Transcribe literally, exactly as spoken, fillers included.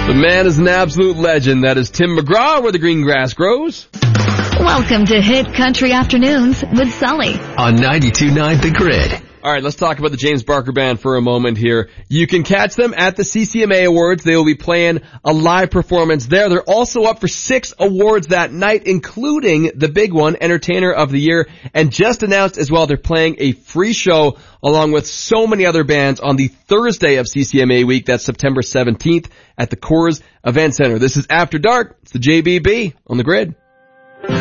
The man is an absolute legend. That is Tim McGraw, where the green grass grows. Welcome to Hit Country Afternoons with Sully on ninety-two point nine The Grid. All right, let's talk about the James Barker Band for a moment here. You can catch them at the C C M A Awards. They will be playing a live performance there. They're also up for six awards that night, including the big one, Entertainer of the Year, and just announced as well they're playing a free show along with so many other bands on the Thursday of C C M A week. That's September seventeenth at the Coors Event Center. This is After Dark. It's the J B B on the Grid.